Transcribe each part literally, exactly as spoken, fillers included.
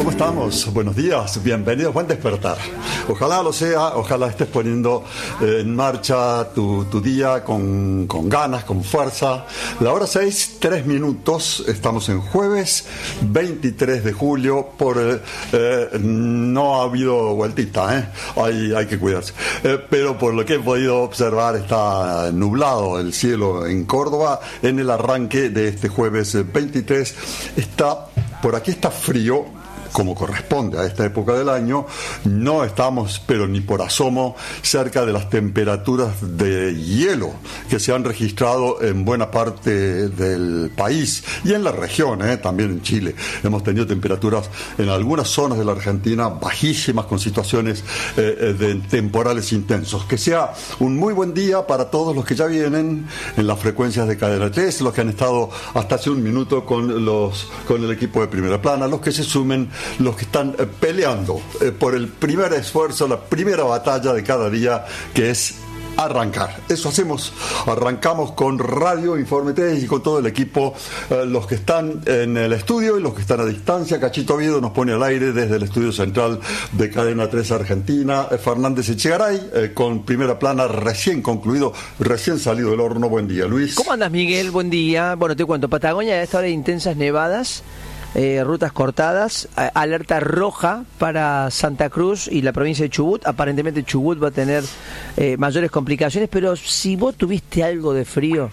¿Cómo estamos? Buenos días, bienvenidos, buen despertar. Ojalá lo sea, ojalá estés poniendo eh, en marcha tu, tu día con, con ganas, con fuerza. La hora seis, tres minutos, estamos en jueves veintitrés de julio, por eh, no ha habido vueltita, ¿eh? hay, hay que cuidarse. Eh, pero por lo que he podido observar está nublado el cielo en Córdoba en el arranque de este jueves veintitrés. Está, por aquí está frío, como corresponde a esta época del año. No estamos, pero ni por asomo, cerca de las temperaturas de hielo que se han registrado en buena parte del país y en la región, ¿eh? También en Chile. Hemos tenido temperaturas en algunas zonas de la Argentina bajísimas, con situaciones eh, de temporales intensos. Que sea un muy buen día para todos los que ya vienen en las frecuencias de Cadena tres, los que han estado hasta hace un minuto con, los, con el equipo de Primera Plana, los que se sumen, los que están eh, peleando eh, por el primer esfuerzo, la primera batalla de cada día, que es arrancar. Eso hacemos, arrancamos con Radio Informe tres y con todo el equipo, eh, los que están en el estudio y los que están a distancia. Cachito Oviedo nos pone al aire desde el estudio central de Cadena tres Argentina. eh, Fernández Echegaray eh, con Primera Plana recién concluido, recién salido del horno. Buen día, Luis. ¿Cómo andas, Miguel? Buen día. Bueno, te cuento, Patagonia a esta hora de intensas nevadas, Eh, rutas cortadas, a, alerta roja para Santa Cruz y la provincia de Chubut. Aparentemente Chubut va a tener eh, mayores complicaciones, pero si vos tuviste algo de frío,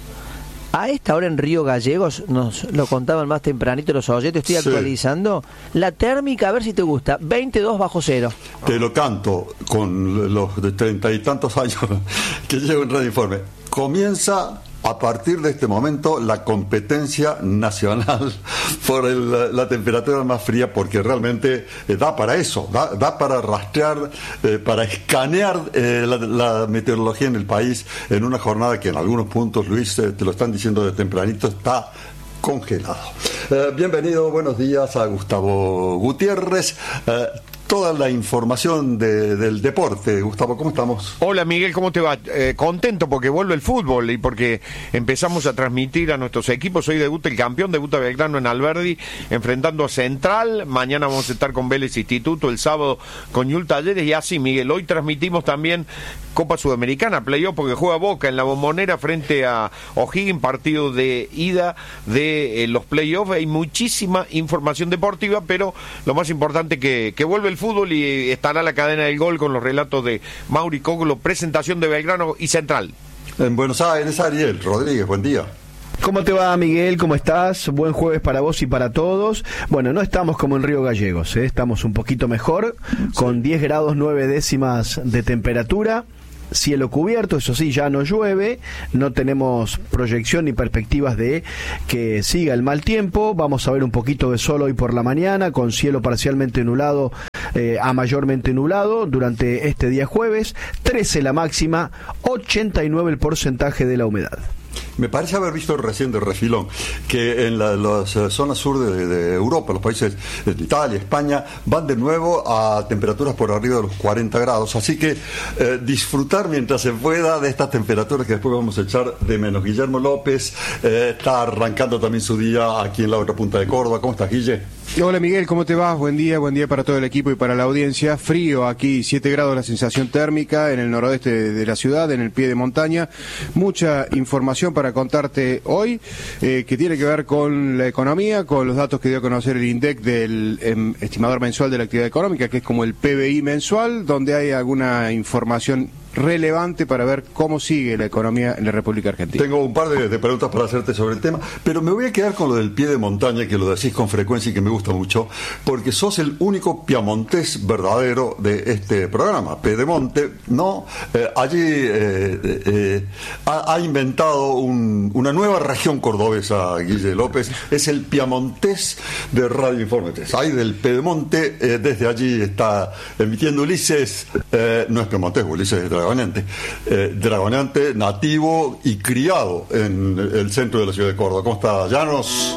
a esta hora en Río Gallegos, nos lo contaban más tempranito los oyentes, estoy sí. actualizando, la térmica, a ver si te gusta, veintidós bajo cero. Te lo canto con los de treinta y tantos años que llevo en Radio Informe. Comienza a partir de este momento la competencia nacional por el, la temperatura más fría, porque realmente eh, da para eso, da, da para rastrear, eh, para escanear eh, la, la meteorología en el país en una jornada que en algunos puntos, Luis, eh, te lo están diciendo de tempranito, está congelado. Eh, bienvenido, buenos días a Gustavo Gutiérrez. Eh, Toda la información de, del deporte. Gustavo, ¿cómo estamos? Hola, Miguel, ¿cómo te va? Eh, contento porque vuelve el fútbol y porque empezamos a transmitir a nuestros equipos. Hoy debuta el campeón, debuta Belgrano en Alberdi, enfrentando a Central. Mañana vamos a estar con Vélez Instituto, el sábado con Ñul Talleres, y así, Miguel. Hoy transmitimos también Copa Sudamericana, playoff, porque juega Boca en la Bombonera frente a O'Higgins, partido de ida de eh, los playoffs. Hay muchísima información deportiva, pero lo más importante que, que vuelve el fútbol, y estará la cadena del gol con los relatos de Mauri Coglo, presentación de Belgrano y Central. En Buenos Aires, Ariel Rodríguez, buen día. ¿Cómo te va, Miguel? ¿Cómo estás? Buen jueves para vos y para todos. Bueno, no estamos como en Río Gallegos, ¿eh? Estamos un poquito mejor, con diez grados nueve décimas de temperatura. Cielo cubierto, eso sí, ya no llueve, no tenemos proyección ni perspectivas de que siga el mal tiempo. Vamos a ver un poquito de sol hoy por la mañana, con cielo parcialmente nublado eh, a mayormente nublado durante este día jueves. trece la máxima, ochenta y nueve el porcentaje de la humedad. Me parece haber visto recién de refilón que en la, las uh, zonas sur de, de Europa, los países de Italia, España, van de nuevo a temperaturas por arriba de los cuarenta grados. Así que eh, disfrutar mientras se pueda de estas temperaturas que después vamos a echar de menos. Guillermo López eh, está arrancando también su día aquí en la otra punta de Córdoba. ¿Cómo estás, Guille? Hola, Miguel, ¿cómo te vas? Buen día, buen día para todo el equipo y para la audiencia. Frío aquí, siete grados la sensación térmica en el noroeste de la ciudad, en el pie de montaña. Mucha información para contarte hoy, eh, que tiene que ver con la economía, con los datos que dio a conocer el INDEC del eh, estimador mensual de la actividad económica, que es como el P B I mensual, donde hay alguna información relevante para ver cómo sigue la economía en la República Argentina. Tengo un par de, de preguntas para hacerte sobre el tema, pero me voy a quedar con lo del pie de montaña, que lo decís con frecuencia y que me gusta mucho, porque sos el único piamontés verdadero de este programa. Pedemonte, ¿no? Eh, allí eh, eh, ha, ha inventado un, una nueva región cordobesa, Guille López, es el piamontés de Radio Informe tres. Ahí del Pedemonte, eh, desde allí está emitiendo Ulises, eh, no es piamontés, Ulises es dragoneante, eh, dragoneante, nativo y criado en el centro de la ciudad de Córdoba. ¿Cómo está, Llanos?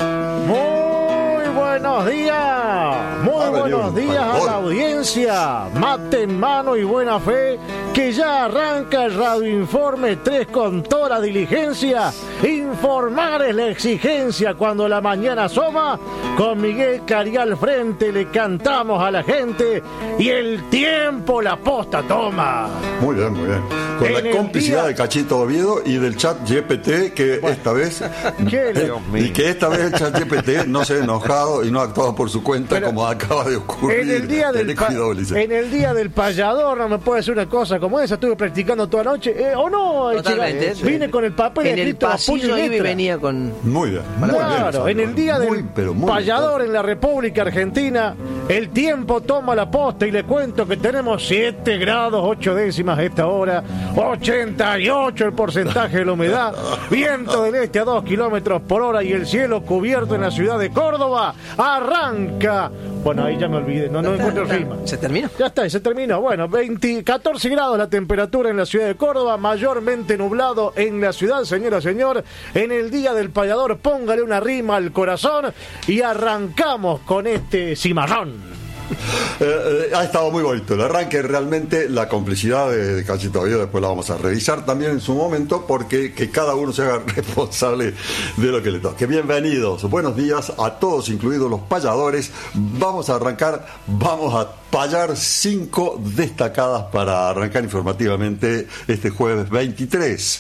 Muy buenos días, muy buenos días a la audiencia. Mate en mano y buena fe, que ya arranca el Radioinforme tres con toda la diligencia. Informar es la exigencia cuando la mañana asoma. Con Miguel Carí al frente le cantamos a la gente y el tiempo la posta toma. Muy bien, muy bien. Con En la el complicidad día- de Cachito Oviedo y del chat G P T, que esta vez ¿Qué le- Dios mío. y que esta vez el chat G P T no se ha enojado y no ha actuado por su cuenta, Pero como acaba de ocurrir. En el día del Tené pa- cuidado, Ulises. en el día del payador no me puede decir una cosa como esa. Estuve practicando toda la noche, eh, o no. eh, Totalmente. chica, vine con el papel En el escrito a puño pasillo y iba y letra. venía con... Muy bien. Muy bien, Claro, Sandro. en el día Muy, del pero muy payador bien. en la República Argentina, el tiempo toma la posta y le cuento que tenemos siete grados ocho décimas a esta hora, ochenta y ocho el porcentaje de la humedad, viento del este a dos kilómetros por hora y el cielo cubierto en la ciudad de Córdoba. Arranca. Bueno, ahí ya me olvidé, no, no encuentro el clima. ¿Se terminó? Ya está, y se terminó. Bueno, veinte, catorce grados la temperatura en la ciudad de Córdoba, mayormente nublado en la ciudad, señora, señor. En el día del payador, póngale una rima al corazón y arrancamos con este cimarrón. Eh, eh, ha estado muy bonito el arranque, realmente la complicidad de, de Cachito Oviedo después la vamos a revisar también en su momento, porque que cada uno se haga responsable de lo que le toque. Bienvenidos, buenos días a todos, incluidos los payadores. Vamos a arrancar, vamos a payar cinco destacadas para arrancar informativamente este jueves veintitrés.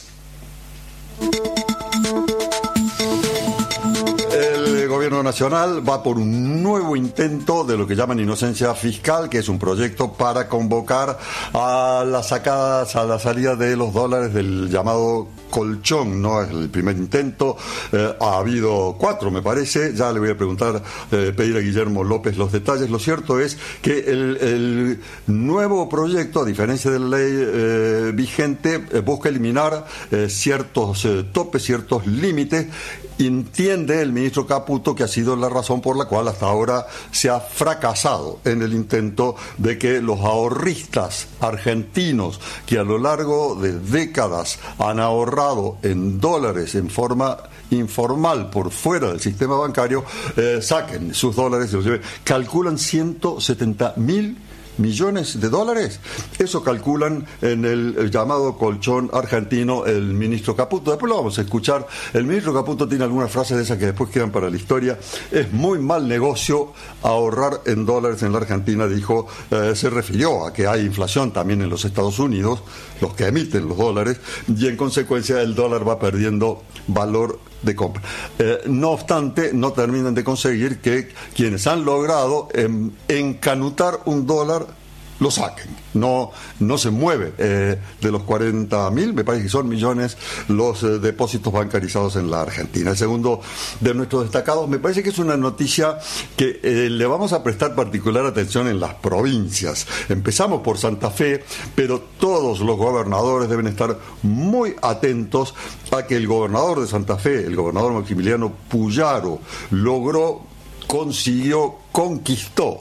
El gobierno nacional va por un nuevo intento de lo que llaman inocencia fiscal, que es un proyecto para convocar a las sacadas, a la salida de los dólares del llamado colchón. No es el primer intento, eh, ha habido cuatro, me parece. Ya le voy a preguntar, eh, pedir a Guillermo López los detalles. Lo cierto es que el, el nuevo proyecto, a diferencia de la ley eh, vigente, eh, busca eliminar eh, ciertos eh, topes, ciertos límites. Entiende el ministro Caputo que ha sido la razón por la cual hasta ahora se ha fracasado en el intento de que los ahorristas argentinos, que a lo largo de décadas han ahorrado en dólares en forma informal por fuera del sistema bancario, eh, saquen sus dólares y los lleven. Calculan ciento setenta mil millones de dólares. Eso calculan en el, el llamado colchón argentino el ministro Caputo. Después lo vamos a escuchar. El ministro Caputo tiene algunas frases de esas que después quedan para la historia. Es muy mal negocio ahorrar en dólares en la Argentina, dijo. Eh, se refirió a que hay inflación también en los Estados Unidos, los que emiten los dólares, y en consecuencia el dólar va perdiendo valor de compra. Eh, no obstante, no terminan de conseguir que quienes han logrado en, encanutar un dólar lo saquen. No, no se mueve eh, de los cuarenta mil, me parece que son millones, los eh, depósitos bancarizados en la Argentina. El segundo de nuestros destacados, me parece que es una noticia que eh, le vamos a prestar particular atención en las provincias. Empezamos por Santa Fe, pero todos los gobernadores deben estar muy atentos a que el gobernador de Santa Fe, el gobernador Maximiliano Puyaro, logró, consiguió, conquistó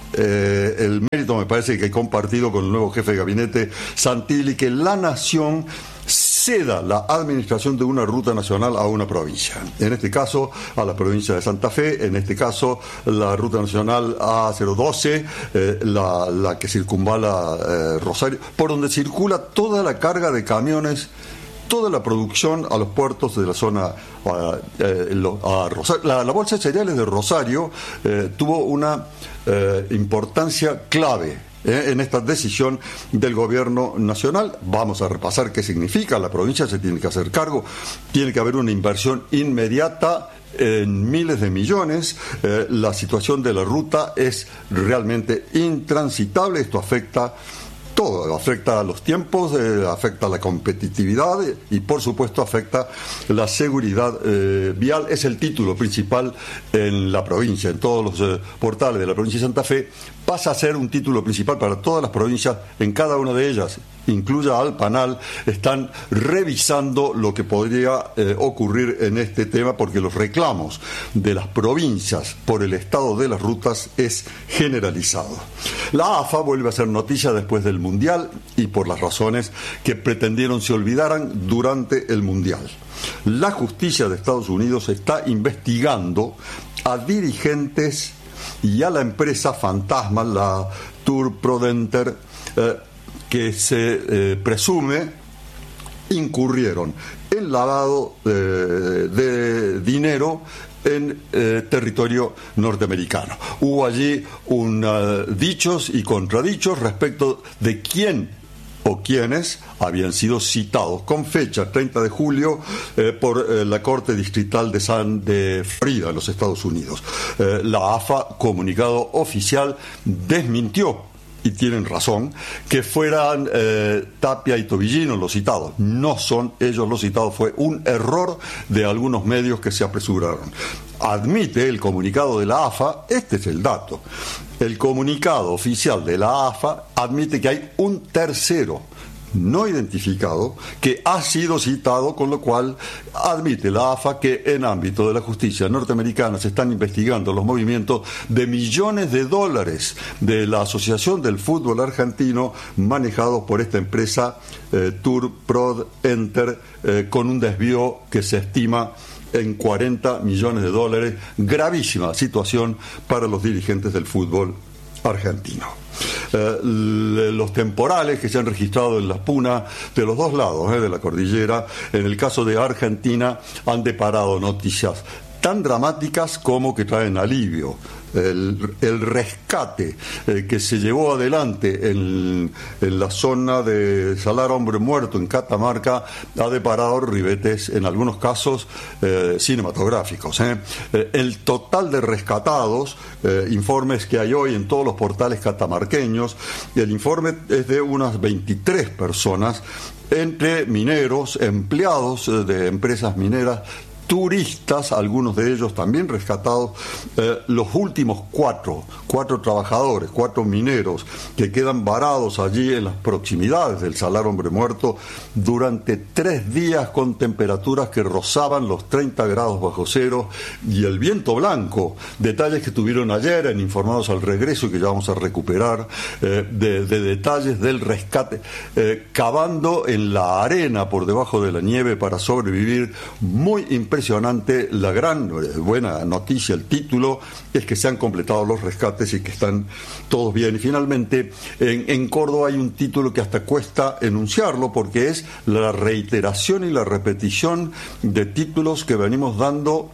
Eh, el mérito, me parece que compartido con el nuevo jefe de gabinete Santilli, que la nación ceda la administración de una ruta nacional a una provincia. En este caso, a la provincia de Santa Fe, en este caso, la ruta nacional A cero doce, eh, la, la que circunvala eh, Rosario, por donde circula toda la carga de camiones, toda la producción a los puertos de la zona a, eh, lo, a Rosario. La, la bolsa de cereales de Rosario eh, tuvo una eh, importancia clave eh, en esta decisión del gobierno nacional. Vamos a repasar qué significa. La provincia se tiene que hacer cargo, tiene que haber una inversión inmediata en miles de millones. Eh, la situación de la ruta es realmente intransitable. Esto afecta todo, afecta a los tiempos, eh, afecta a la competitividad y por supuesto afecta la seguridad eh, vial. Es el título principal en la provincia, en todos los eh, portales de la provincia de Santa Fe. Pasa a ser un título principal para todas las provincias, en cada una de ellas, incluya al Panal, están revisando lo que podría eh, ocurrir en este tema, porque los reclamos de las provincias por el estado de las rutas es generalizado. La A F A vuelve a ser noticia después del Mundial y por las razones que pretendieron se olvidaran durante el Mundial. La justicia de Estados Unidos está investigando a dirigentes y a la empresa fantasma, la Tour Prodenter, eh, que se eh, presume incurrieron en lavado eh, de dinero en eh, territorio norteamericano. Hubo allí un, uh, dichos y contradichos respecto de quién o quienes habían sido citados con fecha treinta de julio eh, por eh, la Corte Distrital de San de Florida en los Estados Unidos. Eh, la A F A, comunicado oficial, desmintió, y tienen razón, que fueran eh, Tapia y Tobillino los citados. No son ellos los citados, fue un error de algunos medios que se apresuraron. Admite el comunicado de la A F A, este es el dato, el comunicado oficial de la A F A admite que hay un tercero no identificado que ha sido citado, con lo cual admite la A F A que en ámbito de la justicia norteamericana se están investigando los movimientos de millones de dólares de la Asociación del Fútbol Argentino manejados por esta empresa eh, Tour Prod Enter eh, con un desvío que se estima en cuarenta millones de dólares. Gravísima situación para los dirigentes del fútbol argentino. Eh, los temporales que se han registrado en las punas de los dos lados eh, de la cordillera, en el caso de Argentina, han deparado noticias tan dramáticas como que traen alivio. El, el rescate eh, que se llevó adelante en, en la zona de Salar Hombre Muerto en Catamarca ha deparado ribetes, en algunos casos eh, cinematográficos. ¿eh? Eh, el total de rescatados, eh, informes que hay hoy en todos los portales catamarqueños, el informe es de unas veintitrés personas, entre mineros, empleados eh, de empresas mineras, turistas, algunos de ellos también rescatados, eh, los últimos cuatro, cuatro trabajadores, cuatro mineros que quedan varados allí en las proximidades del Salar Hombre Muerto durante tres días con temperaturas que rozaban los treinta grados bajo cero y el viento blanco, detalles que tuvieron ayer en Informados al Regreso y que ya vamos a recuperar, eh, de, de detalles del rescate, eh, cavando en la arena por debajo de la nieve para sobrevivir. Muy impresionante. Impresionante, la gran buena noticia, el título es que se han completado los rescates y que están todos bien. Y finalmente, en, en Córdoba hay un título que hasta cuesta enunciarlo porque es la reiteración y la repetición de títulos que venimos dando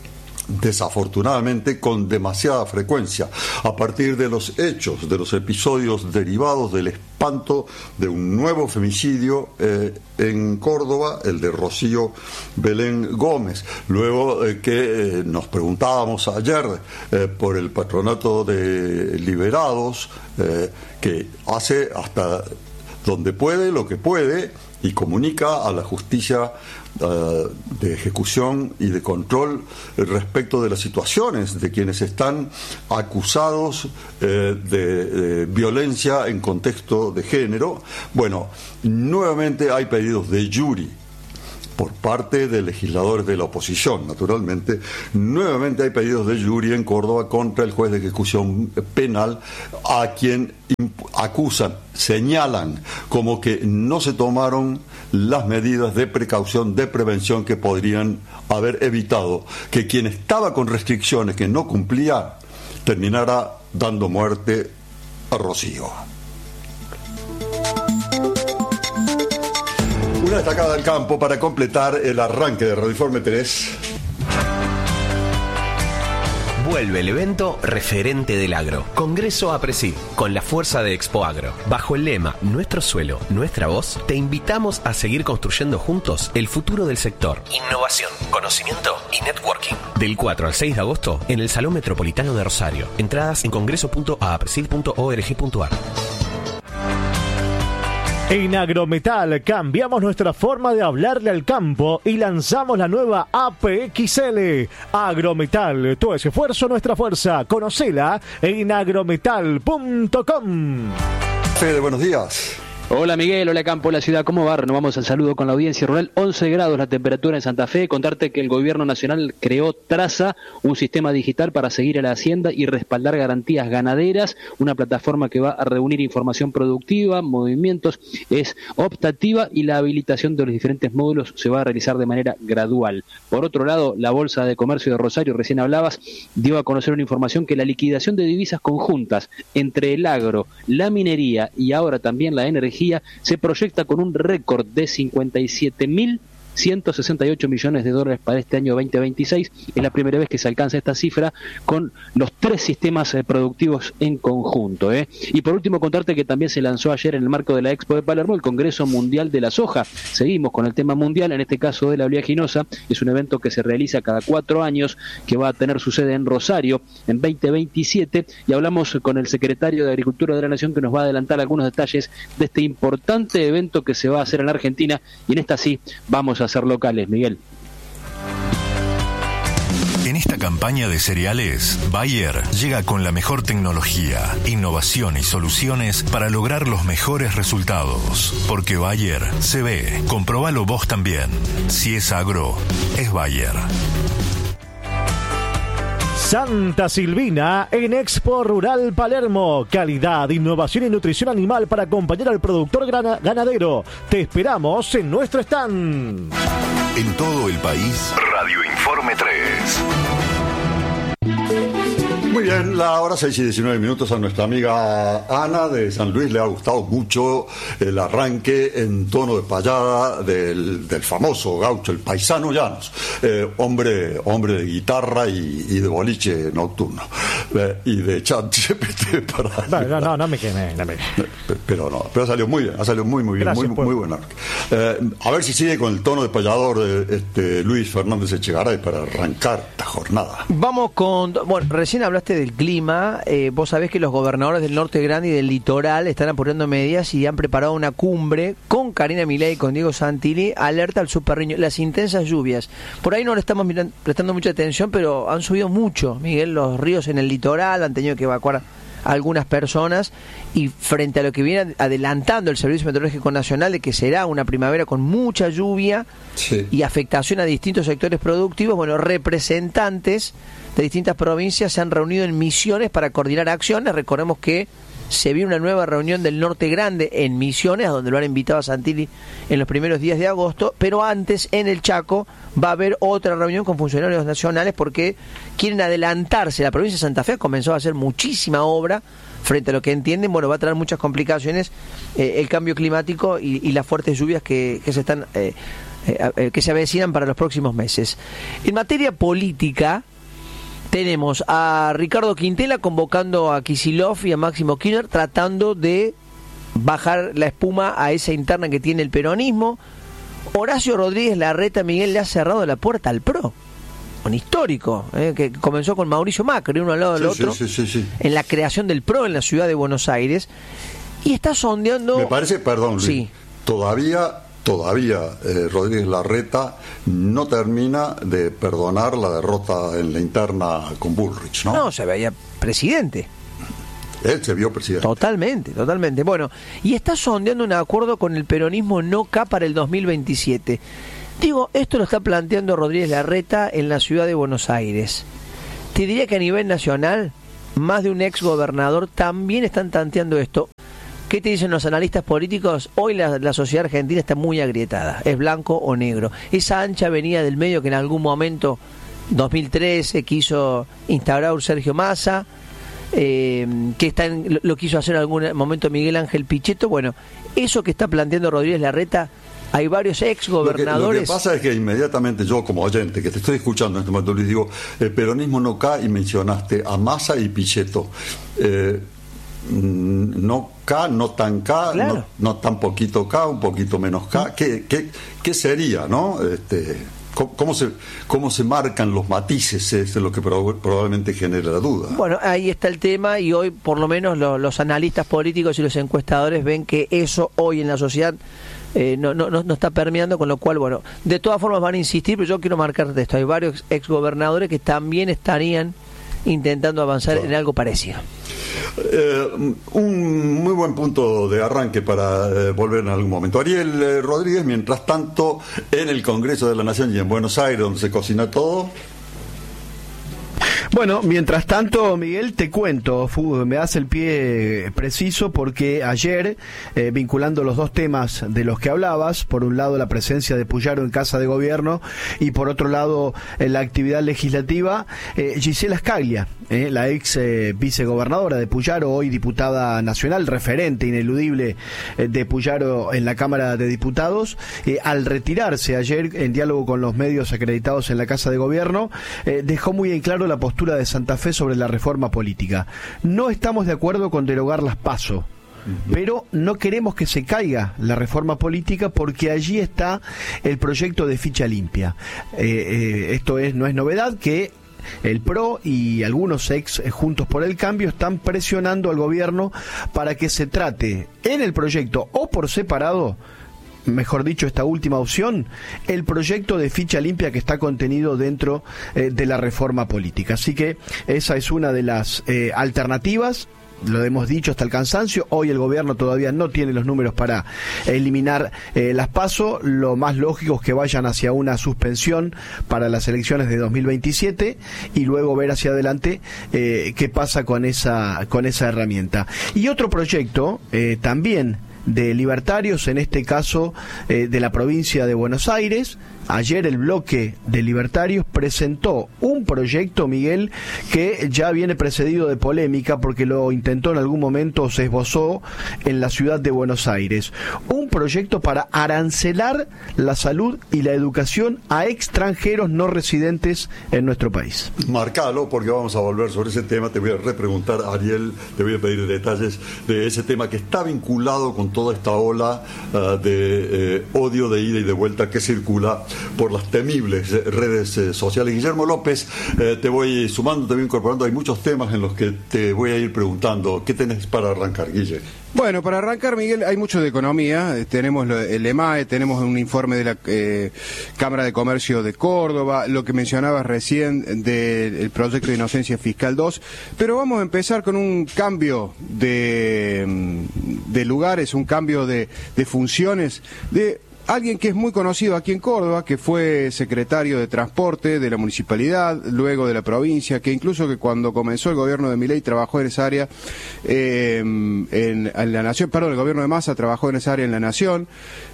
desafortunadamente con demasiada frecuencia, a partir de los hechos, de los episodios derivados del espanto de un nuevo femicidio eh, en Córdoba, el de Rocío Belén Gómez. Luego eh, que eh, nos preguntábamos ayer eh, por el Patronato de Liberados, eh, que hace hasta donde puede lo que puede y comunica a la justicia uh, de ejecución y de control respecto de las situaciones de quienes están acusados eh, de, de violencia en contexto de género. Bueno, nuevamente hay pedidos de juri por parte de legisladores de la oposición, naturalmente. Nuevamente hay pedidos de juri en Córdoba contra el juez de ejecución penal, a quien acusan, señalan como que no se tomaron las medidas de precaución, de prevención que podrían haber evitado que quien estaba con restricciones que no cumplía terminara dando muerte a Rocío. Una destacada del campo para completar el arranque de Radioinforme tres. Vuelve el evento referente del agro. Congreso APRESID, con la fuerza de Expo Agro. Bajo el lema Nuestro suelo, nuestra voz, te invitamos a seguir construyendo juntos el futuro del sector. Innovación, conocimiento y networking. Del cuatro al seis de agosto en el Salón Metropolitano de Rosario. Entradas en congreso punto apresid punto org punto ar. En Agrometal cambiamos nuestra forma de hablarle al campo y lanzamos la nueva A P X L. Agrometal, tu esfuerzo, nuestra fuerza. Conocela en agrometal punto com. Fede, buenos días. Hola Miguel, hola Campo, la ciudad, ¿cómo va? Renovamos el saludo con la audiencia rural. once grados la temperatura en Santa Fe. Contarte que el gobierno nacional creó Traza, un sistema digital para seguir a la hacienda y respaldar garantías ganaderas, una plataforma que va a reunir información productiva, movimientos, es optativa y la habilitación de los diferentes módulos se va a realizar de manera gradual. Por otro lado, la Bolsa de Comercio de Rosario, recién hablabas, dio a conocer una información que la liquidación de divisas conjuntas entre el agro, la minería y ahora también la energía se proyecta con un récord de cincuenta y siete mil ciento sesenta y ocho millones de dólares para este año veinte veintiséis. Es la primera vez que se alcanza esta cifra con los tres sistemas eh, productivos en conjunto. ¿eh? Y por último, contarte que también se lanzó ayer en el marco de la Expo de Palermo el Congreso Mundial de la Soja. Seguimos con el tema mundial, en este caso de la oleaginosa. Es un evento que se realiza cada cuatro años, que va a tener su sede en Rosario en veinte veintisiete, y hablamos con el secretario de Agricultura de la Nación, que nos va a adelantar algunos detalles de este importante evento que se va a hacer en la Argentina, y en esta sí vamos a ser locales, Miguel. En esta campaña de cereales, Bayer llega con la mejor tecnología, innovación y soluciones para lograr los mejores resultados. Porque Bayer se ve, comprobalo vos también. Si es agro, es Bayer. Santa Silvina en Expo Rural Palermo. Calidad, innovación y nutrición animal para acompañar al productor grana- ganadero. Te esperamos en nuestro stand. En todo el país, Radio Informe tres. Muy bien, la hora seis y diecinueve minutos. A nuestra amiga Ana de San Luis le ha gustado mucho el arranque en tono de payada del, del famoso gaucho, el paisano Llanos, eh, hombre hombre de guitarra y, y de boliche nocturno, eh, y de chat G P T para... No, no, no, no me quemé, no me... Pero no, pero salió muy bien, ha salido muy, muy bien, Gracias, muy, pues. muy buena. Eh, a ver si sigue con el tono de payador de este, Luis Fernández Echegaray para arrancar esta jornada. Vamos con... Bueno, recién hablaste del clima. Eh, vos sabés que los gobernadores del Norte Grande y del Litoral están apurando medidas y han preparado una cumbre con Karina Milei y con Diego Santilli. Alerta al superriño. Las intensas lluvias. Por ahí no le estamos mirando, prestando mucha atención, pero han subido mucho, Miguel, los ríos en el litoral. Han tenido que evacuar a algunas personas, y frente a lo que viene adelantando el Servicio Meteorológico Nacional de que será una primavera con mucha lluvia, sí, y afectación a distintos sectores productivos, bueno, representantes de distintas provincias se han reunido en Misiones para coordinar acciones. Recordemos que se viene una nueva reunión del Norte Grande en Misiones, a donde lo han invitado a Santilli en los primeros días de agosto, pero antes en el Chaco va a haber otra reunión con funcionarios nacionales porque quieren adelantarse. La provincia de Santa Fe comenzó a hacer muchísima obra frente a lo que entienden, bueno, va a traer muchas complicaciones eh, el cambio climático y, y las fuertes lluvias que, que se están eh, eh, que se avecinan para los próximos meses. En materia política, tenemos a Ricardo Quintela convocando a Kicillof y a Máximo Kirchner tratando de bajar la espuma a esa interna que tiene el peronismo. Horacio Rodríguez Larreta, Miguel, le ha cerrado la puerta al P R O. Un histórico, eh, que comenzó con Mauricio Macri, uno al lado del sí, otro, sí, sí, sí, sí. en la creación del P R O en la ciudad de Buenos Aires. Y está sondeando... Me parece, perdón, Luis, sí. todavía... Todavía eh, Rodríguez Larreta no termina de perdonar la derrota en la interna con Bullrich, ¿no? No, se veía presidente. Él se vio presidente. Totalmente, totalmente. Bueno, y está sondeando un acuerdo con el peronismo no-K para el dos mil veintisiete. Digo, esto lo está planteando Rodríguez Larreta en la ciudad de Buenos Aires. Te diría que a nivel nacional, más de un ex gobernador también están tanteando esto. ¿Qué te dicen los analistas políticos? Hoy la, la sociedad argentina está muy agrietada, es blanco o negro. Esa ancha avenida del medio que en algún momento, dos mil trece, quiso instaurar Sergio Massa, eh, que está en, lo, lo quiso hacer en algún momento Miguel Ángel Pichetto. Bueno, eso que está planteando Rodríguez Larreta, hay varios ex gobernadores. Lo que, lo que pasa es que inmediatamente yo, como oyente, que te estoy escuchando en este momento, les digo, el peronismo no cae, y mencionaste a Massa y Pichetto. Eh, no K, no tan K, claro. no, no tan poquito K, un poquito menos K. ¿Qué, qué, qué sería, no? Este, ¿cómo, cómo, se, ¿Cómo se marcan los matices? Es lo que prob- probablemente genera la duda. Bueno, ahí está el tema, y hoy por lo menos lo, los analistas políticos y los encuestadores ven que eso hoy en la sociedad eh, no, no, no está permeando, con lo cual, bueno, de todas formas van a insistir, pero yo quiero marcar de esto. Hay varios exgobernadores que también estarían intentando avanzar claro. en algo parecido. Eh, un muy buen punto de arranque para eh, volver en algún momento. Ariel eh, Rodríguez, mientras tanto, en el Congreso de la Nación y en Buenos Aires, donde se cocina todo. Bueno, mientras tanto, Miguel, te cuento, me das el pie preciso porque ayer, eh, vinculando los dos temas de los que hablabas, por un lado la presencia de Puyaro en Casa de Gobierno y por otro lado eh, la actividad legislativa, eh, Gisela Scaglia, eh, la ex eh, vicegobernadora de Puyaro, hoy diputada nacional, referente ineludible eh, de Puyaro en la Cámara de Diputados, eh, al retirarse ayer en diálogo con los medios acreditados en la Casa de Gobierno, eh, dejó muy en claro la postura de Santa Fe sobre la reforma política. No estamos de acuerdo con derogar las PASO, uh-huh. pero no queremos que se caiga la reforma política porque allí está el proyecto de ficha limpia. Eh, eh, esto es no es novedad que el P R O y algunos ex eh, Juntos por el Cambio están presionando al gobierno para que se trate en el proyecto o por separado, mejor dicho, esta última opción, el proyecto de ficha limpia que está contenido dentro eh, de la reforma política. Así que esa es una de las eh, alternativas. Lo hemos dicho hasta el cansancio, hoy el gobierno todavía no tiene los números para eliminar eh, las PASO, lo más lógico es que vayan hacia una suspensión para las elecciones de dos mil veintisiete y luego ver hacia adelante eh, qué pasa con esa, con esa herramienta. Y otro proyecto eh, también de libertarios, en este caso eh, de la provincia de Buenos Aires. Ayer el bloque de libertarios presentó un proyecto, Miguel, que ya viene precedido de polémica porque lo intentó en algún momento, se esbozó en la ciudad de Buenos Aires. Un proyecto para arancelar la salud y la educación a extranjeros no residentes en nuestro país. Marcalo, porque vamos a volver sobre ese tema. Te voy a repreguntar, Ariel, te voy a pedir detalles de ese tema que está vinculado con toda esta ola uh, de eh, odio de ida y de vuelta que circula por las temibles redes eh, sociales. Guillermo López, eh, te voy sumando, te voy incorporando. Hay muchos temas en los que te voy a ir preguntando. ¿Qué tenés para arrancar, Guille? Bueno, para arrancar, Miguel, hay mucho de economía. Eh, tenemos lo, el EMAE, tenemos un informe de la eh, Cámara de Comercio de Córdoba, lo que mencionabas recién del proyecto de inocencia fiscal dos, pero vamos a empezar con un cambio de, de lugares, un cambio de, de funciones, de alguien que es muy conocido aquí en Córdoba, que fue secretario de Transporte de la municipalidad, luego de la provincia, que incluso que cuando comenzó el gobierno de Milei trabajó en esa área eh, en, en la Nación, perdón, el gobierno de Massa trabajó en esa área en la Nación.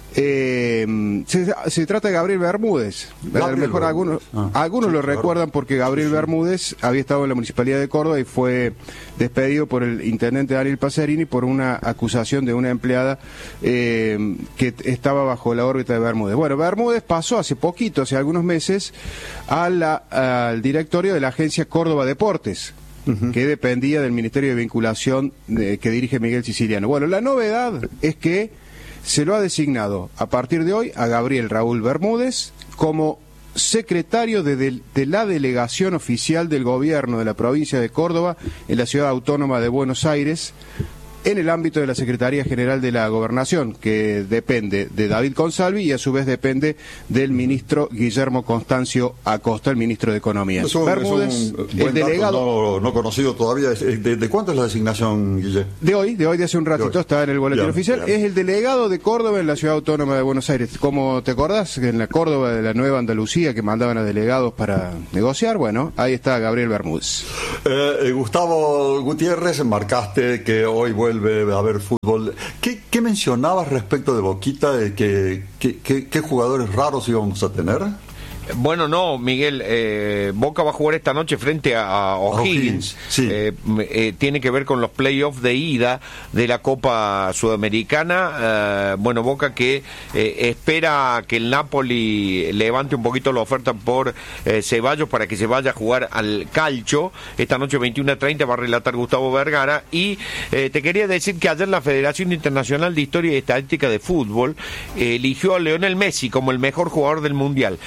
Eh, se, se trata de Gabriel Bermúdez. A lo mejor algunos, ah, algunos sí, lo claro. recuerdan porque Gabriel sí, sí. Bermúdez había estado en la Municipalidad de Córdoba y fue despedido por el intendente Daniel Pacerini por una acusación de una empleada eh, que estaba bajo la órbita de Bermúdez. Bueno, Bermúdez pasó hace poquito, hace algunos meses, a la, al directorio de la agencia Córdoba Deportes, uh-huh. que dependía del Ministerio de Vinculación de, que dirige Miguel Siciliano. Bueno, la novedad es que se lo ha designado a partir de hoy a Gabriel Raúl Bermúdez como secretario de, de, de la delegación oficial del gobierno de la provincia de Córdoba en la ciudad autónoma de Buenos Aires, en el ámbito de la Secretaría General de la Gobernación, que depende de David Consalvi y a su vez depende del ministro Guillermo Constancio Acosta, el ministro de Economía. Es un, Bermúdez, es un el delegado no, no conocido todavía. ¿De, de cuánto es la designación, Guille? De hoy, de hoy de hace un ratito, está en el boletín bien, oficial. Bien. Es el delegado de Córdoba en la ciudad autónoma de Buenos Aires. ¿Cómo te acordás? En la Córdoba de la Nueva Andalucía, que mandaban a delegados para negociar, bueno, ahí está Gabriel Bermúdez. Eh, Gustavo Gutiérrez, marcaste que hoy vuelve a ver fútbol. ¿Qué, qué mencionabas respecto de Boquita? De que, que, que, ¿Qué jugadores raros íbamos a tener? Bueno, no, Miguel, eh, Boca va a jugar esta noche frente a, a O'Higgins. Sí. Eh, eh, tiene que ver con los playoffs de ida de la Copa Sudamericana. Eh, bueno, Boca que eh, espera que el Napoli levante un poquito la oferta por eh, Ceballos para que se vaya a jugar al Calcio. Esta noche veintiuna treinta va a relatar Gustavo Vergara. Y eh, te quería decir que ayer la Federación Internacional de Historia y Estadística de Fútbol eh, eligió a Lionel Messi como el mejor jugador del Mundial, mientras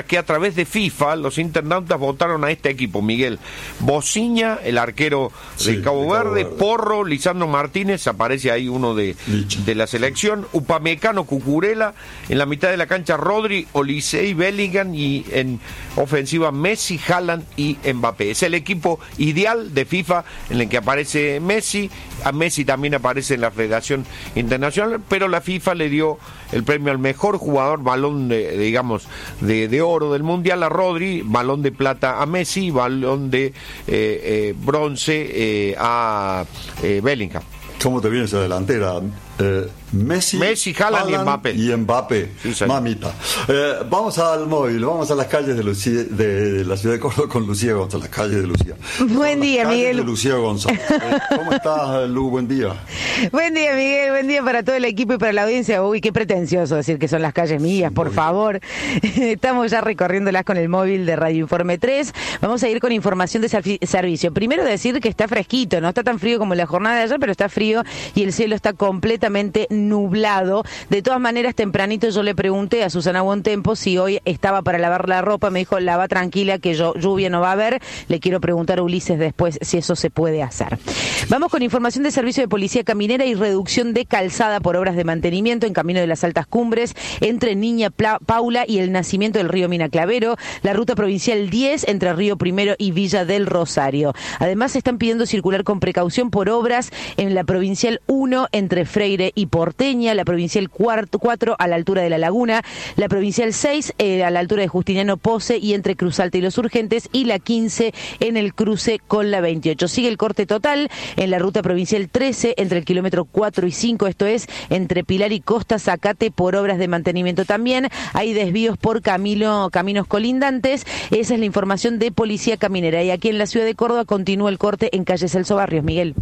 Resulta que a través de FIFA los internautas votaron a este equipo, Miguel. Bociña, el arquero Sí, de Cabo de Cabo Verde, Verde. Porro, Lisandro Martínez, aparece ahí uno de, de la selección, Upamecano, Cucurella, en la mitad de la cancha Rodri, Olisei, Bellingham, y en ofensiva Messi, Haaland y Mbappé. Es el equipo ideal de FIFA en el que aparece Messi. A Messi también aparece en la Federación Internacional, pero la FIFA le dio el premio al mejor jugador, balón de, digamos, de, de oro del Mundial a Rodri, balón de plata a Messi, balón de eh, eh, bronce eh, a eh, Bellingham. ¿Cómo te viene esa delantera? Eh, Messi, Messi, Haaland y Mbappé. Y Mbappé, Sí, señor. mamita. Eh, vamos al móvil, vamos a las calles de, Lucía, de, de la ciudad de Córdoba con Lucía González, las calles de Lucía. Buen Las día, calles Miguel. de Lucía González. Eh, ¿Cómo estás, Lu? Buen día. Buen día, Miguel. Buen día para todo el equipo y para la audiencia. Uy, qué pretencioso decir que son las calles mías, por favor. Estamos ya recorriéndolas con el móvil de Radio Informe tres. Vamos a ir con información de servi- servicio. Primero decir que está fresquito, no está tan frío como la jornada de ayer, pero está frío y el cielo está completamente nublado. De todas maneras, tempranito yo le pregunté a Susana Bontempo si hoy estaba para lavar la ropa. Me dijo, lava tranquila, que yo lluvia no va a haber. Le quiero preguntar a Ulises después si eso se puede hacer. Vamos con información de servicio de policía caminera y reducción de calzada por obras de mantenimiento en camino de las altas cumbres entre Niña Pla- Paula y el nacimiento del río Minaclavero, la ruta provincial diez entre Río Primero y Villa del Rosario. Además, se están pidiendo circular con precaución por obras en la provincial uno entre Freire y Porteña, la provincial cuatro a la altura de La Laguna, la provincial seis eh, a la altura de Justiniano Pose y entre Cruz Alta y Los Urgentes, y la quince en el cruce con la veintiocho. Sigue el corte total en la ruta provincial trece entre el kilómetro cuatro y cinco, esto es entre Pilar y Costa Zacate, por obras de mantenimiento también. Hay desvíos por camino, caminos colindantes. Esa es la información de Policía Caminera. Y aquí en la ciudad de Córdoba continúa el corte en calle Celso Barrios. Miguel.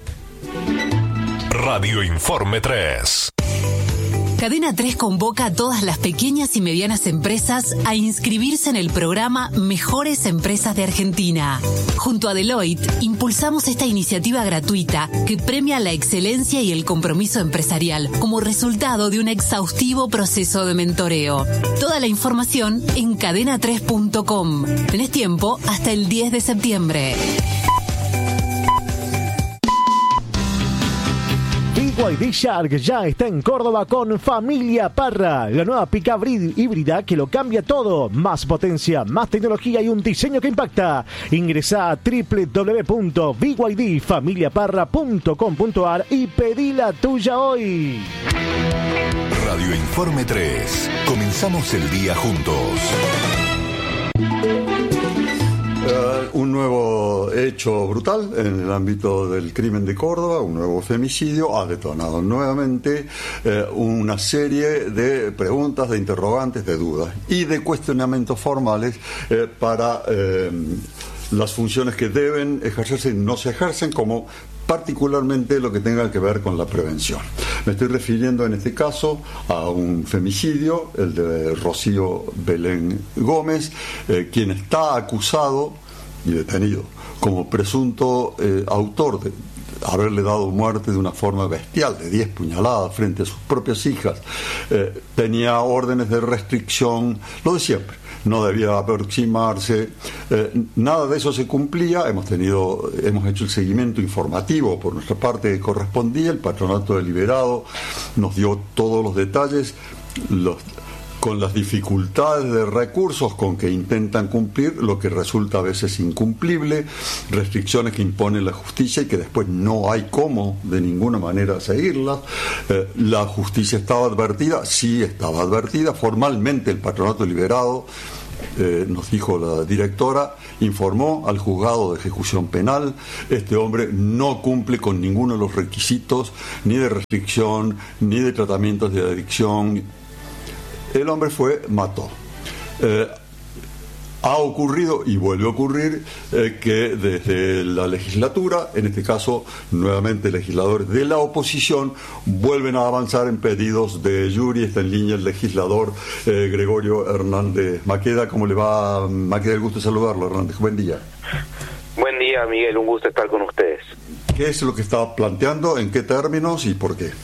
Radio Informe tres. Cadena tres convoca a todas las pequeñas y medianas empresas a inscribirse en el programa Mejores Empresas de Argentina. Junto a Deloitte, impulsamos esta iniciativa gratuita que premia la excelencia y el compromiso empresarial como resultado de un exhaustivo proceso de mentoreo. Toda la información en cadena tres punto com. Tenés tiempo hasta el diez de septiembre. B Y D Shark ya está en Córdoba con Familia Parra, la nueva pick-up híbrida que lo cambia todo. Más potencia, más tecnología y un diseño que impacta. Ingresá a doble u doble u doble u punto b y d familia parra punto com punto a r y pedí la tuya hoy. Radio Informe tres. Comenzamos el día juntos. Uh, un nuevo hecho brutal en el ámbito del crimen de Córdoba, un nuevo femicidio, ha detonado nuevamente uh, una serie de preguntas, de interrogantes, de dudas y de cuestionamientos formales uh, para uh, las funciones que deben ejercerse y no se ejercen, como particularmente lo que tenga que ver con la prevención. Me estoy refiriendo en este caso a un femicidio, el de Rocío Belén Gómez, eh, quien está acusado y detenido como presunto eh, autor de haberle dado muerte de una forma bestial, de diez puñaladas frente a sus propias hijas. Eh, tenía órdenes de restricción, lo de siempre. No debía aproximarse, eh, nada de eso se cumplía. Hemos tenido, hemos hecho el seguimiento informativo por nuestra parte que correspondía. El Patronato Deliberado nos dio todos los detalles, los, con las dificultades de recursos con que intentan cumplir, lo que resulta a veces incumplible, restricciones que impone la justicia y que después no hay cómo de ninguna manera seguirlas. Eh, la justicia estaba advertida, sí estaba advertida, formalmente el Patronato Deliberado, Eh, nos dijo la directora, informó al juzgado de ejecución penal, este hombre no cumple con ninguno de los requisitos, ni de restricción, ni de tratamientos de adicción. El hombre fue, mató. Eh, ha ocurrido y vuelve a ocurrir eh, que desde la legislatura, en este caso nuevamente legisladores de la oposición, vuelven a avanzar en pedidos de jury. Está en línea el legislador eh, Gregorio Hernández Maqueda. ¿Cómo le va, Maqueda? El gusto de saludarlo, Hernández. Buen día. Buen día, Miguel, un gusto estar con ustedes. ¿Qué es lo que está planteando? ¿En qué términos y por qué?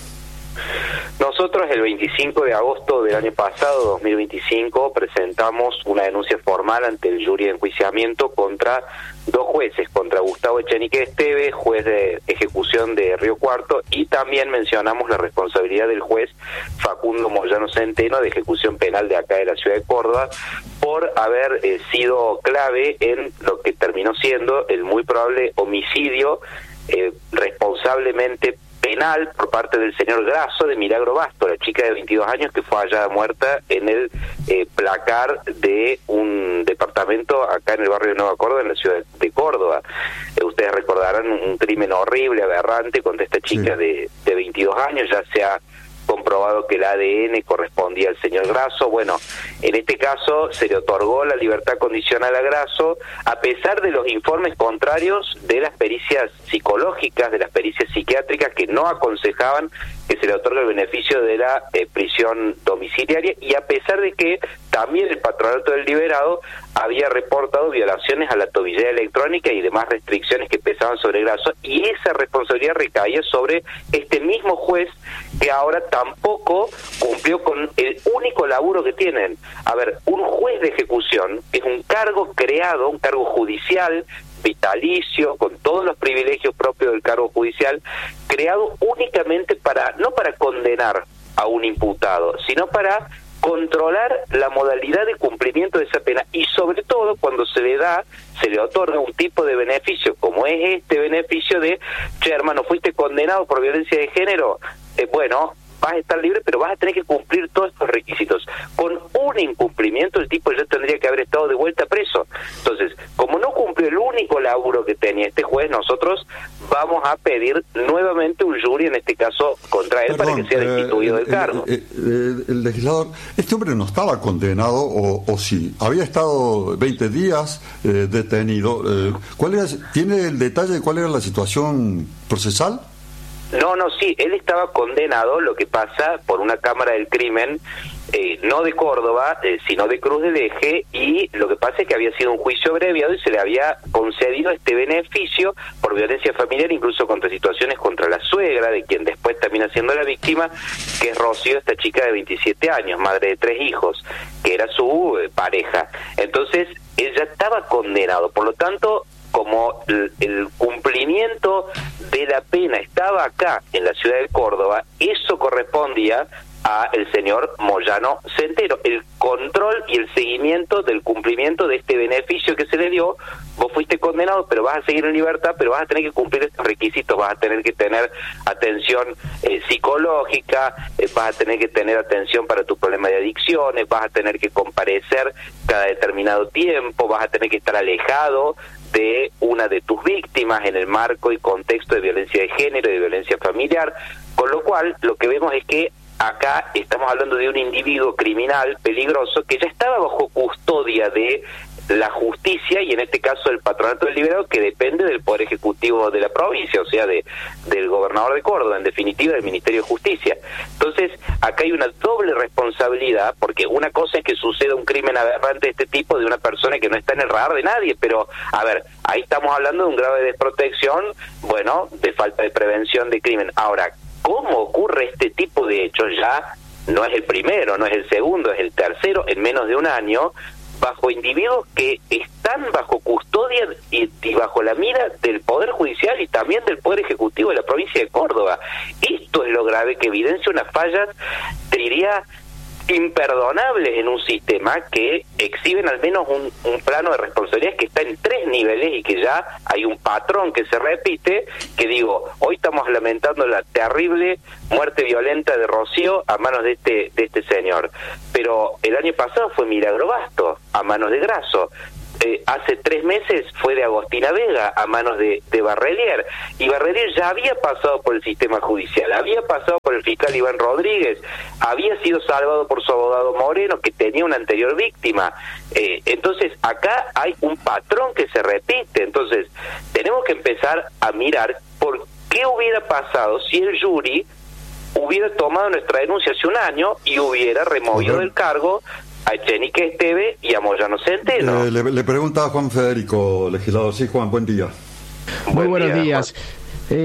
Nosotros el veinticinco de agosto del año pasado, dos mil veinticinco, presentamos una denuncia formal ante el jury de enjuiciamiento contra dos jueces, contra Gustavo Echenique Esteve, juez de ejecución de Río Cuarto, y también mencionamos la responsabilidad del juez Facundo Moyano Centeno, de ejecución penal de acá de la ciudad de Córdoba, por haber eh, sido clave en lo que terminó siendo el muy probable homicidio eh, responsablemente penal por parte del señor Grasso de Milagro Basto, la chica de veintidós años que fue hallada muerta en el eh, placar de un departamento acá en el barrio de Nueva Córdoba, en la ciudad de Córdoba. Eh, ustedes recordarán un, un crimen horrible, aberrante contra esta chica sí. de, de veintidós años, ya se ha comprobado que el A D N correspondía al señor Grasso. Bueno, en este caso se le otorgó la libertad condicional a Grasso, a pesar de los informes contrarios de las pericias psicológicas, de las pericias psiquiátricas, que no aconsejaban que se le otorgue el beneficio de la eh, prisión domiciliaria, y a pesar de que también el Patronato del Liberado había reportado violaciones a la tobillera electrónica y demás restricciones que pesaban sobre Grasso, y esa responsabilidad recaía sobre este mismo juez, que ahora tampoco cumplió con el único laburo que tienen. A ver, un juez de ejecución es un cargo creado, un cargo judicial, vitalicio, con todos los privilegios propios del cargo judicial, creado únicamente para, no para condenar a un imputado, sino para controlar la modalidad de cumplimiento de esa pena, y sobre todo cuando se le da, se le otorga un tipo de beneficio, como es este beneficio de, che, hermano, fuiste condenado por violencia de género, eh, bueno, vas a estar libre, pero vas a tener que cumplir todos estos requisitos. Con un incumplimiento el tipo ya tendría que haber estado de vuelta preso. Entonces, como no cumplió el único laburo que tenía este juez, nosotros vamos a pedir nuevamente un jury, en este caso contra él, Perdón, para que sea destituido eh, del cargo. Eh, eh, el legislador, este hombre no estaba condenado, o, o sí, había estado veinte días eh, detenido. Eh, ¿cuál era, ¿Tiene el detalle de cuál era la situación procesal? No, no, sí, él estaba condenado, lo que pasa, por una cámara del crimen, eh, no de Córdoba, eh, sino de Cruz del Eje, y lo que pasa es que había sido un juicio abreviado y se le había concedido este beneficio por violencia familiar, incluso contra situaciones contra la suegra, de quien después termina siendo la víctima, que es Rocío, esta chica de veintisiete años, madre de tres hijos, que era su eh, pareja. Entonces, él ya estaba condenado, por lo tanto, como el, el cumplimiento de la pena estaba acá en la ciudad de Córdoba, eso correspondía a el señor Moyano Centeno, el control y el seguimiento del cumplimiento de este beneficio que se le dio. Vos fuiste condenado, pero vas a seguir en libertad, pero vas a tener que cumplir estos requisitos, vas a tener que tener atención eh, psicológica, eh, vas a tener que tener atención para tu problema de adicciones, vas a tener que comparecer cada determinado tiempo, vas a tener que estar alejado de una de tus víctimas en el marco y contexto de violencia de género y de violencia familiar, con lo cual lo que vemos es que acá estamos hablando de un individuo criminal peligroso que ya estaba bajo custodia de la justicia, y en este caso el Patronato del Liberado, que depende del Poder Ejecutivo de la provincia, o sea, de del gobernador de Córdoba, en definitiva del Ministerio de Justicia. Entonces, acá hay una doble responsabilidad, porque una cosa es que suceda un crimen aberrante de este tipo de una persona que no está en el radar de nadie, pero, a ver, ahí estamos hablando de un grado de desprotección, bueno, de falta de prevención de crimen. Ahora, ¿cómo ocurre este tipo de hechos? Ya no es el primero, no es el segundo, es el tercero en menos de un año, bajo individuos que están bajo custodia y, y bajo la mira del Poder Judicial y también del Poder Ejecutivo de la provincia de Córdoba. Esto es lo grave, que evidencia unas fallas, te diría, imperdonables en un sistema que exhiben al menos un, un plano de responsabilidad que está en tres niveles y que ya hay un patrón que se repite, que digo, hoy estamos lamentando la terrible muerte violenta de Rocío a manos de este de este señor, pero el año pasado fue Milagro Basto a manos de Grasso. Eh, hace tres meses fue de Agostina Vega a manos de, de Barrelier, y Barrelier ya había pasado por el sistema judicial, había pasado por el fiscal Iván Rodríguez, había sido salvado por su abogado Moreno, que tenía una anterior víctima. Eh, entonces acá hay un patrón que se repite. Entonces tenemos que empezar a mirar por qué hubiera pasado si el jury hubiera tomado nuestra denuncia hace un año y hubiera removido del cargo a Echenique Esteve y a Moyano Centeno. Eh, le, le pregunta a Juan Federico, legislador. Sí, Juan, buen día. Muy Buen buenos día, días. Eh,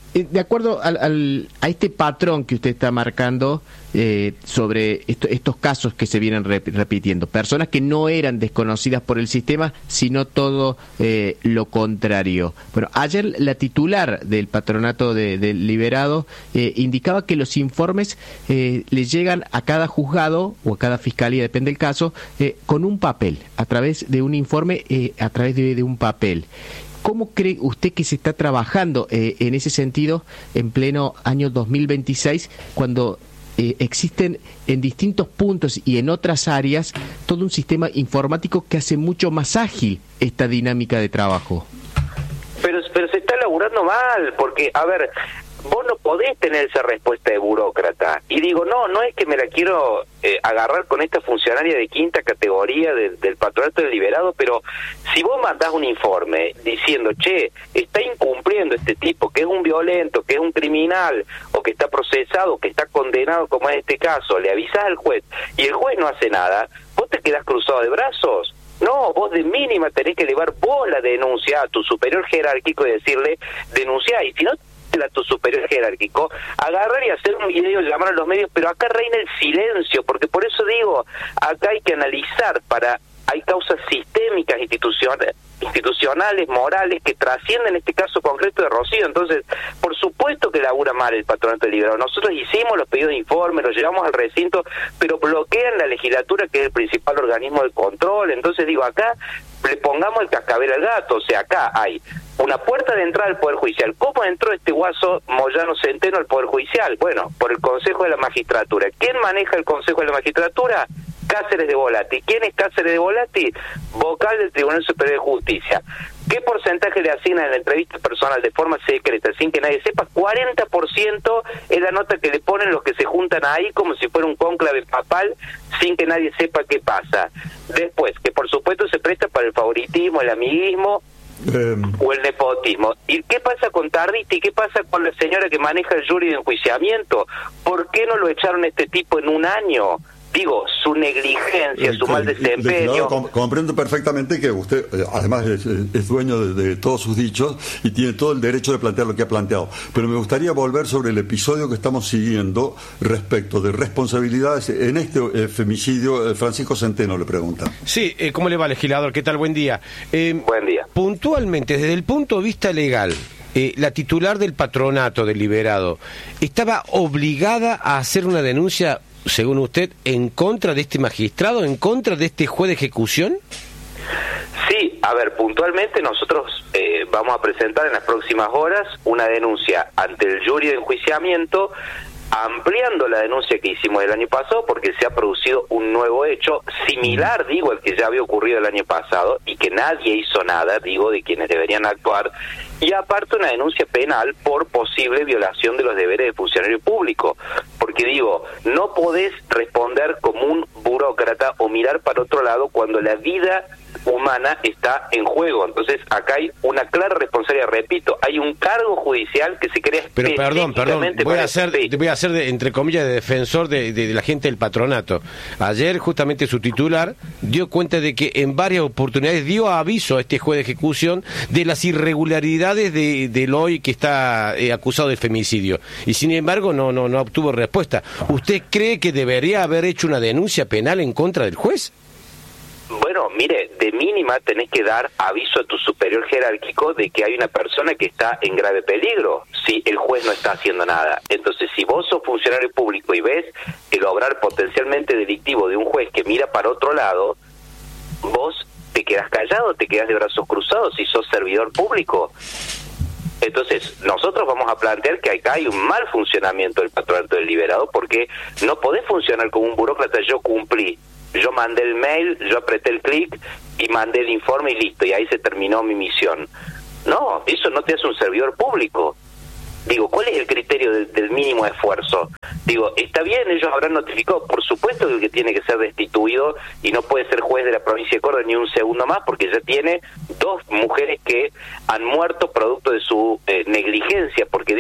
de acuerdo al, al, a este patrón que usted está marcando eh, sobre esto, estos casos que se vienen rep repitiendo, personas que no eran desconocidas por el sistema, sino todo eh, lo contrario. Bueno, ayer la titular del patronato de, del liberado eh, indicaba que los informes eh, le llegan a cada juzgado o a cada fiscalía, depende del caso, eh, con un papel, a través de un informe, eh, a través de, de un papel. ¿Cómo cree usted que se está trabajando eh, en ese sentido en pleno año dos mil veintiséis, cuando eh, existen en distintos puntos y en otras áreas todo un sistema informático que hace mucho más ágil esta dinámica de trabajo? Pero, pero se está laburando mal, porque, a ver, vos no podés tener esa respuesta de burócrata. Y digo, no, no es que me la quiero eh, agarrar con esta funcionaria de quinta categoría de, del patronato del liberado, pero si vos mandás un informe diciendo, che, está incumpliendo este tipo, que es un violento, que es un criminal, o que está procesado, que está condenado, como en este caso, le avisás al juez, y el juez no hace nada, vos te quedás cruzado de brazos. No, vos de mínima tenés que elevar vos la denuncia a tu superior jerárquico y decirle, denunciá, y si no a tu superior jerárquico, agarrar y hacer un video, llamar a los medios, pero acá reina el silencio, porque por eso digo, acá hay que analizar, para hay causas sistémicas, institucionales, institucionales, morales, que trascienden este caso concreto de Rocío. Entonces, por supuesto que labura mal el patronato del liberado. Nosotros hicimos los pedidos de informe, los llevamos al recinto, pero bloquean la legislatura, que es el principal organismo de control. Entonces digo, acá le pongamos el cascabel al gato. O sea, acá hay una puerta de entrada al Poder Judicial. ¿Cómo entró este guaso Moyano Centeno al Poder Judicial? Bueno, por el Consejo de la Magistratura. ¿Quién maneja el Consejo de la Magistratura? Cáceres de Volati. ¿Quién es Cáceres de Volati? Vocal del Tribunal Superior de Justicia. ¿Qué porcentaje le asignan en la entrevista personal de forma secreta, sin que nadie sepa? cuarenta por ciento es la nota que le ponen los que se juntan ahí, como si fuera un cónclave papal, sin que nadie sepa qué pasa. Después, que por supuesto se presta para el favoritismo, el amiguismo, Eh, o el nepotismo. ¿Y qué pasa con Tarditi? ¿Qué pasa con la señora que maneja el jury de enjuiciamiento? ¿Por qué no lo echaron a este tipo en un año? Digo, su negligencia, su mal desempeño. Com comprendo perfectamente que usted, eh, además, es, es dueño de, de todos sus dichos y tiene todo el derecho de plantear lo que ha planteado. Pero me gustaría volver sobre el episodio que estamos siguiendo respecto de responsabilidades en este eh, femicidio. Eh, Francisco Centeno le pregunta. Sí, eh, ¿cómo le va, legislador? ¿Qué tal? Buen día. Eh, Buen día. Puntualmente, desde el punto de vista legal, Eh, la titular del patronato del liberado estaba obligada a hacer una denuncia, según usted, en contra de este magistrado, en contra de este juez de ejecución. Sí, a ver, puntualmente nosotros eh, vamos a presentar en las próximas horas una denuncia ante el jury de enjuiciamiento, ampliando la denuncia que hicimos el año pasado, porque se ha producido un nuevo hecho similar, digo, al que ya había ocurrido el año pasado, y que nadie hizo nada, digo, de quienes deberían actuar, y aparte una denuncia penal por posible violación de los deberes de funcionario público, porque digo, no podés responder como un burócrata o mirar para otro lado cuando la vida humana está en juego. Entonces acá hay una clara responsabilidad, repito, hay un cargo judicial que se crea. Pero perdón, perdón, voy a hacer, voy a hacer de, entre comillas, de defensor de, de, de la gente del patronato. Ayer justamente su titular dio cuenta de que en varias oportunidades dio aviso a este juez de ejecución de las irregularidades de, del hoy que está eh, acusado de femicidio, y sin embargo no, no, no obtuvo respuesta. ¿Usted cree que debería haber hecho una denuncia penal en contra del juez? Bueno, mire, de mínima tenés que dar aviso a tu superior jerárquico de que hay una persona que está en grave peligro, si el juez no está haciendo nada. Entonces, si vos sos funcionario público y ves el obrar potencialmente delictivo de un juez que mira para otro lado, vos te quedás callado, te quedás de brazos cruzados si sos servidor público. Entonces, nosotros vamos a plantear que acá hay un mal funcionamiento del patronato del liberado, porque no podés funcionar como un burócrata. Yo cumplí, yo mandé el mail, yo apreté el clic y mandé el informe y listo, y ahí se terminó mi misión. No, eso no te hace un servidor público. Digo, ¿cuál es el criterio del, del mínimo esfuerzo? Digo, está bien, ellos habrán notificado, por supuesto que el que tiene que ser destituido y no puede ser juez de la provincia de Córdoba ni un segundo más, porque ya tiene dos mujeres que han muerto producto de su eh, negligencia, porque digo,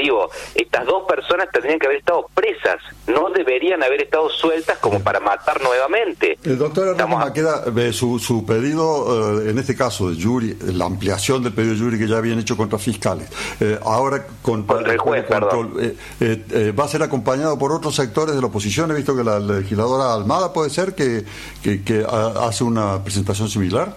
objetivo. Estas dos personas tendrían que haber estado presas, no deberían haber estado sueltas como para matar nuevamente. El doctor Hernando Maqueda, eh, su, su pedido, eh, en este caso de Yuri, la ampliación del pedido de Yuri que ya habían hecho contra fiscales, eh, ahora contra, contra el juez, control, perdón. Eh, eh, eh, va a ser acompañado por otros sectores de la oposición. He visto que la legisladora Almada puede ser que, que, que hace una presentación similar.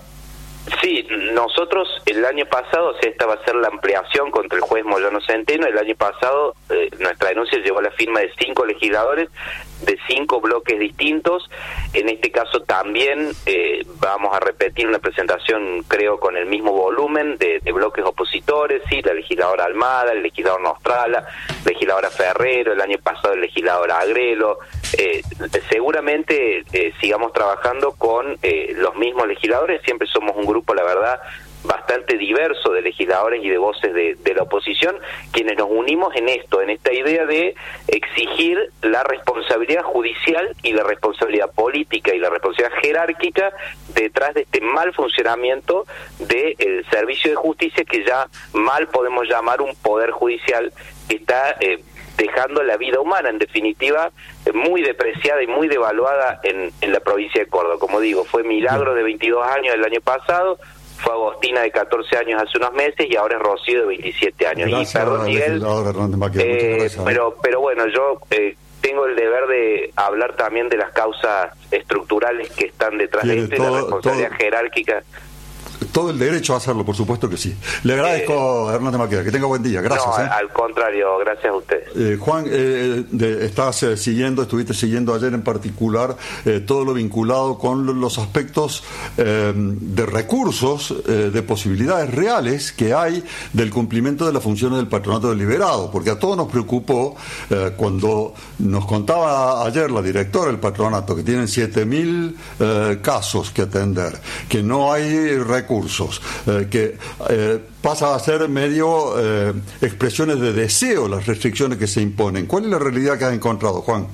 Sí, nosotros el año pasado, o sea, esta va a ser la ampliación contra el juez Moyano Centeno. El año pasado eh, nuestra denuncia llevó a la firma de cinco legisladores de cinco bloques distintos. En este caso también eh, vamos a repetir una presentación, creo, con el mismo volumen de, de bloques opositores, sí, la legisladora Almada, el legislador Nostrala, la legisladora Ferrero, el año pasado el legislador Agrelo. Eh, seguramente eh, sigamos trabajando con eh, los mismos legisladores. Siempre somos un grupo, la verdad, bastante diverso de legisladores y de voces de, de la oposición, quienes nos unimos en esto, en esta idea de exigir la responsabilidad judicial y la responsabilidad política y la responsabilidad jerárquica detrás de este mal funcionamiento del servicio de justicia, que ya mal podemos llamar un poder judicial que está eh, dejando la vida humana, en definitiva, muy depreciada y muy devaluada en, en la provincia de Córdoba. Como digo, fue Milagro de veintidós años el año pasado, fue Agostina de catorce años hace unos meses y ahora es Rocío de veintisiete años. Gracias, y perdón, Miguel, eh, gracias, pero, pero bueno, yo eh, tengo el deber de hablar también de las causas estructurales que están detrás de esto y la responsabilidad todo... jerárquica. Todo el derecho a hacerlo, por supuesto que sí. Le agradezco, eh, Hernández Maqueda, que tenga buen día. Gracias. No, eh. al contrario, gracias a usted. Eh, Juan, eh, de, estás eh, siguiendo, estuviste siguiendo ayer en particular eh, todo lo vinculado con los aspectos eh, de recursos, eh, de posibilidades reales que hay del cumplimiento de las funciones del Patronato Deliberado, porque a todos nos preocupó eh, cuando nos contaba ayer la directora del patronato que tienen siete mil eh, casos que atender, que no hay recursos. Recursos, eh, que eh, pasa a ser medio eh, expresiones de deseo las restricciones que se imponen. ¿Cuál es la realidad que has encontrado, Juan?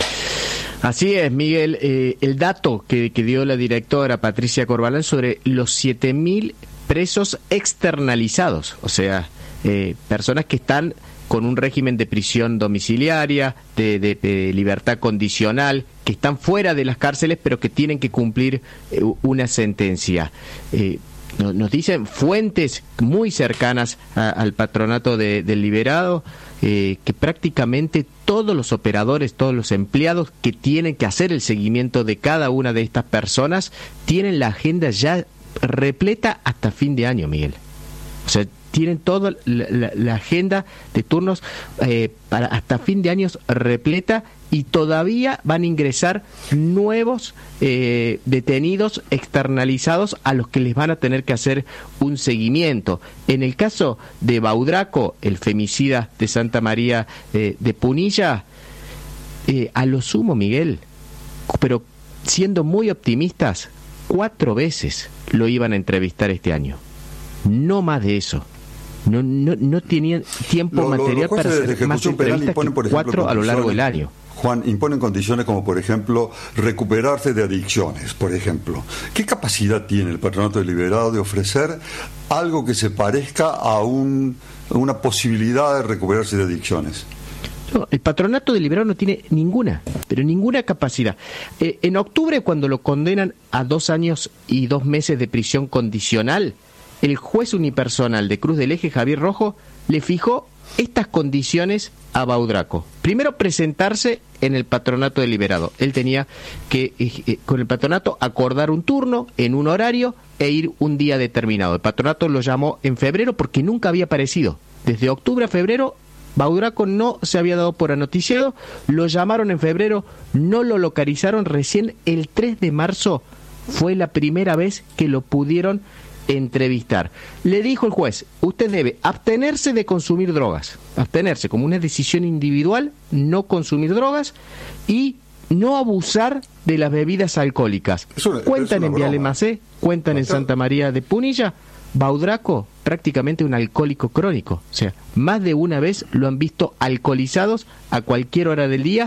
Así es, Miguel. Eh, el dato que, que dio la directora Patricia Corbalán sobre los siete mil presos externalizados, o sea, eh, personas que están con un régimen de prisión domiciliaria, de, de, de libertad condicional, que están fuera de las cárceles, pero que tienen que cumplir eh, una sentencia. Eh, nos dicen fuentes muy cercanas a, al patronato de, del liberado, eh, que prácticamente todos los operadores, todos los empleados que tienen que hacer el seguimiento de cada una de estas personas, tienen la agenda ya repleta hasta fin de año, Miguel. O sea, tienen toda la, la, la agenda de turnos eh, para hasta fin de año repleta, y todavía van a ingresar nuevos eh, detenidos externalizados a los que les van a tener que hacer un seguimiento. En el caso de Baudraco, el femicida de Santa María eh, de Punilla, eh, a lo sumo, Miguel, pero siendo muy optimistas, cuatro veces lo iban a entrevistar este año. No más de eso. No, no, no tenían tiempo lo, material lo, para hacer más entrevistas que por cuatro a lo largo del año. Juan, imponen condiciones como, por ejemplo, recuperarse de adicciones, por ejemplo. ¿Qué capacidad tiene el Patronato Deliberado de ofrecer algo que se parezca a, un, a una posibilidad de recuperarse de adicciones? No, el Patronato Deliberado no tiene ninguna, pero ninguna capacidad. Eh, en octubre, cuando lo condenan a dos años y dos meses de prisión condicional, el juez unipersonal de Cruz del Eje, Javier Rojo, le fijó estas condiciones a Baudraco. Primero, presentarse en el Patronato Deliberado. Él tenía que, eh, con el patronato, acordar un turno en un horario e ir un día determinado. El patronato lo llamó en febrero porque nunca había aparecido. Desde octubre a febrero, Baudraco no se había dado por anoticiado. Lo llamaron en febrero, no lo localizaron. Recién el tres de marzo fue la primera vez que lo pudieron entrevistar. Le dijo el juez: usted debe abstenerse de consumir drogas, abstenerse como una decisión individual, no consumir drogas y no abusar de las bebidas alcohólicas. Eso, cuentan en Vialemacé, cuentan en Santa María de Punilla. Baudraco, prácticamente un alcohólico crónico, o sea, más de una vez lo han visto alcoholizados a cualquier hora del día